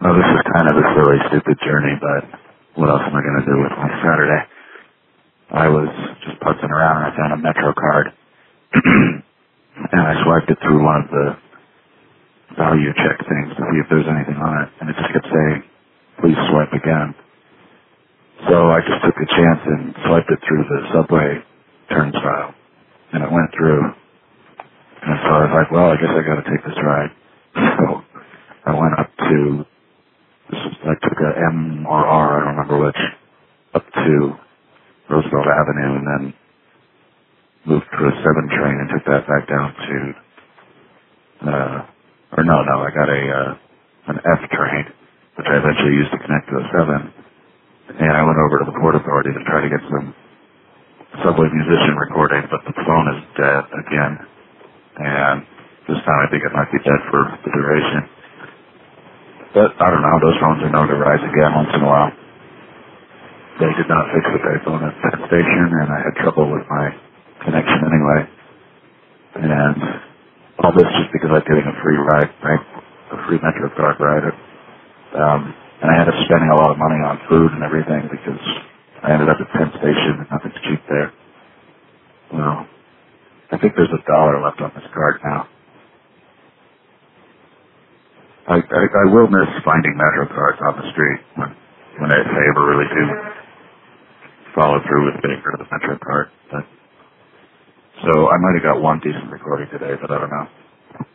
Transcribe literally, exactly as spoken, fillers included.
Well, this is kind of a silly, stupid journey, but what else am I going to do with my Saturday? I was just putzing around and I found a Metro card. And I swiped it through one of the value check things to see if there's anything on it. And it just kept saying, please swipe again. So I just took a chance and swiped it through the subway turnstile. And it went through. And so I was like, well, I guess I got to take this ride. So I went up to, this was, I took a M or R, I don't remember which, up to Roosevelt Avenue and then moved to a seven train and took that back down to, uh, or no, no, I got a, uh, an F train, which I eventually used to connect to a seven. And I went over to the Port Authority to try to get some subway musician recording, but the phone is dead again. And this time I think it might be dead for the duration. But I don't know, those phones are known to rise again once in a while. They did not fix the payphone at Penn Station, and I had trouble with my connection anyway. And all this just because I was getting a free ride, right? A free Metro card ride. Um, and I ended up spending a lot of money on food and everything because I ended up at Penn Station and nothing's cheap there. Well, I think there's a dollar left on this card now. I, I, I will miss finding Metro cards on the street when, when I, if I ever really do follow through with getting rid of the Metro card. But, so I might have got one decent recording today, but I don't know.